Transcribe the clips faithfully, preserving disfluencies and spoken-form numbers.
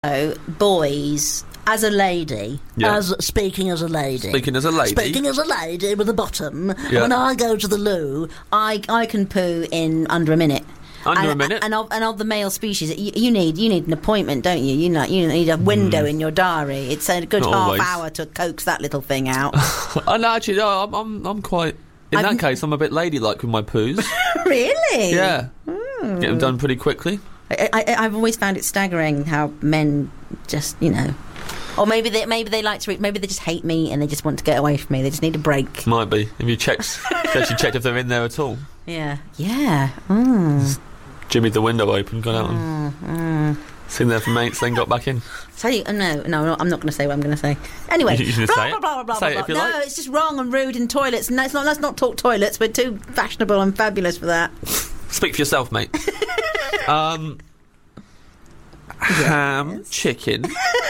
So, boys, as a lady, Yeah. as speaking as a lady, Speaking as a lady. speaking as a lady with a bottom, Yeah. when I go to the loo, I I can poo in under a minute. Under and, a minute? and of, and of the male species, you, you need you need an appointment, don't you? You know, you need a window in your diary. It's a good Not half always. hour to coax that little thing out. Oh, no, actually, no, I'm, I'm, I'm quite... In I've- that case, I'm a bit ladylike with my poos. Really? Yeah. Hmm. Get them done pretty quickly. I, I, I've always found it staggering how men just, you know, or maybe they maybe they like to, re- maybe they just hate me and they just want to get away from me. They just need a break. Might be. If you checked, actually checked if they're in there at all. Yeah, yeah. Mm. Jimmy the window open, gone out and Mm. seen there for mates, then got back in. So you, uh, no, no, no, I'm not going to say what I'm going to say. Anyway, You can blah, say blah, it. blah blah blah Say it blah if you No, like. it's just wrong and rude in toilets. No, it's not. Let's not talk toilets. We're too fashionable and fabulous for that. Speak for yourself, mate. um, ham, chicken,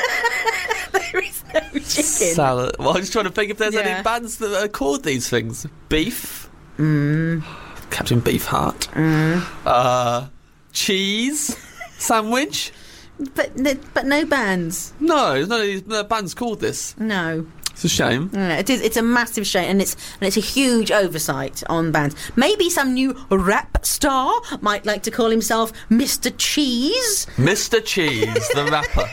There is no chicken. salad. Well, I'm just trying to think if there's Yeah. any bands that are called these things. Beef, Mm. Captain Beefheart, Mm. uh, cheese, sandwich. But no- but no bands. No, there's none of these no bands called this. No. It's a shame. Yeah, it is. It's a massive shame, and it's and it's a huge oversight on bands. Maybe some new rap star might like to call himself Mister Cheese. Mister Cheese, the rapper.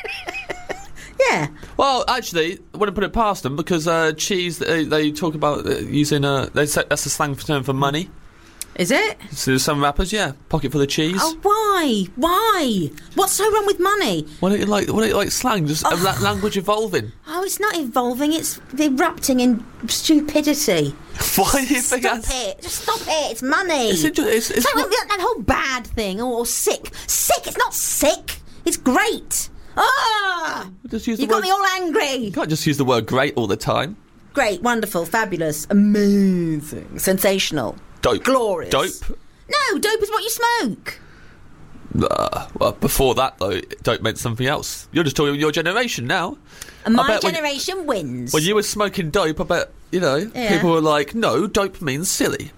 Yeah, Well, actually, I wouldn't put it past them because uh, cheese. They, they talk about uh, using. Uh, they say that's a slang term for money. is it? So some rappers, yeah, pocket full of cheese. Oh, why? Why? What's so wrong with money? Why don't you like? Why don't you like slang? Just uh, la- language evolving. Oh, it's not evolving. It's erupting in stupidity. Why do you think Stop that's? it! Just stop it! It's money. It's, inter- it's, it's It's like not- that, that whole bad thing, or, or sick. Sick. It's not sick. It's great. Ah! just use the You got word- me all angry. You can't just use the word great all the time. Great, wonderful, fabulous, amazing, sensational, Dope. glorious. Dope. No, dope is what you smoke. Uh, well, before that though, dope meant something else. You're just talking about your generation now. And I my bet when- generation wins. When you were smoking dope, I bet you know Yeah. people were like, "No, dope means silly."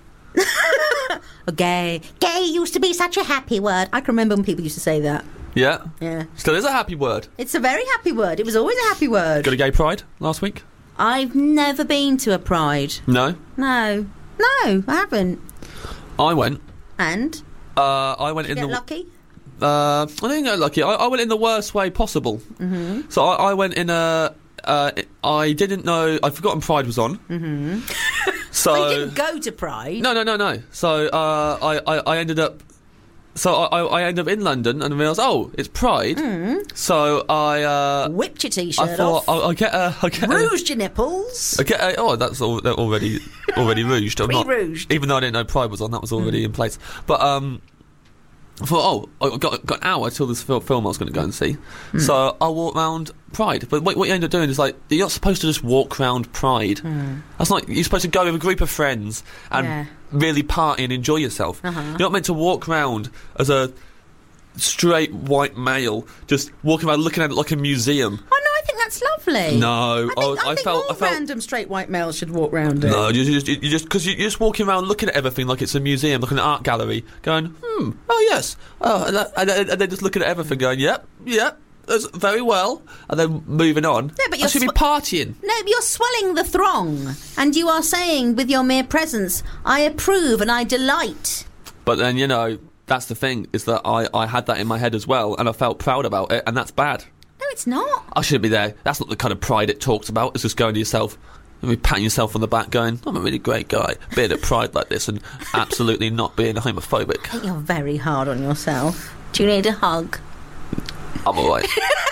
Oh, gay. Gay used to be such a happy word. I can remember when people used to say that. Yeah. Yeah. Still is a happy word. It's a very happy word. It was always a happy word. Got a gay pride last week? I've never been to a pride. No. No. No, I haven't. I went. And? Uh, I went in Get the. lucky? Uh, I didn't get lucky. I, I went in the worst way possible. Mm-hmm. So I, I went in a. Uh, I didn't know. I'd forgotten Pride was on. Mm-hmm. So Well, you didn't go to pride. no, no, no, no. So uh, I, I, I ended up. So I, I ended up in London and realised, oh, it's Pride. Mm. So I. Uh, Whipped your I t-shirt thought off. I'll, I'll get a. I'll get a Rouged your nipples. I get a, oh, that's all, they're already already rouged. I'm not, Pre-rouged. even though I didn't know Pride was on, that was already in place. But um, I thought, oh, I got got an hour till this fil- film I was going to go and see. So I'll walk round Pride. But what, what you end up doing is like you're not supposed to just walk round Pride. That's not. You're supposed to go with a group of friends and Yeah. really party and enjoy yourself. Uh-huh. You're not meant to walk round as a straight white male, just walking around looking at it like a museum. Oh no, I think that's lovely. No, I think, oh, I I think felt- all I felt- random straight white males should walk round it. No, you just you just because you, you're just walking around looking at everything like it's a museum, like an art gallery, going, hmm, oh yes, oh, and, that- and, then- and then just looking at everything, going, yep, yep, that's very well, and then moving on. Yeah, but I you're should be sw- partying. No, but you're swelling the throng, and you are saying with your mere presence, I approve and I delight. But then you know that's the thing is that I I had that in my head as well, and I felt proud about it, and that's bad. No, it's not. I shouldn't be there. That's not the kind of pride it talks about. It's just going to yourself. And be patting yourself on the back going, I'm a really great guy, being at Pride like this and absolutely not being homophobic. I think you're very hard on yourself. Do you need a hug? I'm alright.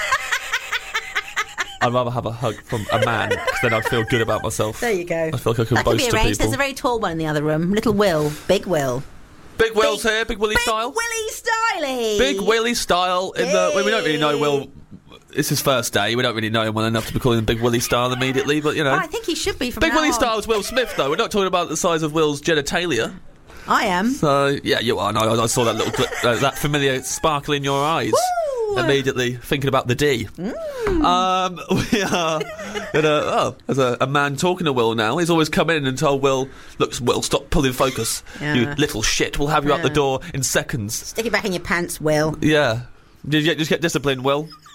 I'd rather have a hug from a man because then I'd feel good about myself. There you go. I feel like I can That can boast be to arranged. people. There's a very tall one in the other room. Little Will. Big Will. Big Will's Big- here, Big Willie Big style. Willie Styley. Big Willie style. In the, well, we don't really know Will. It's his first day. We don't really know him well enough to be calling him Big Willie style immediately, but you know. Oh, I think he should be from Big now Willie on. style is Will Smith, though. We're not talking about the size of Will's genitalia. I am. So yeah, you are. No, I, I saw that little, gl- uh, that familiar sparkle in your eyes. Woo! Immediately thinking about the D. Mm. Um, we are. In a, oh, there's a, a man talking to Will now. He's always come in and told Will, "Look, Will, stop pulling focus. Yeah. You little shit. We'll have you out the Yeah. door in seconds." Stick it back in your pants, Will. Yeah. Just get, just get disciplined, Will.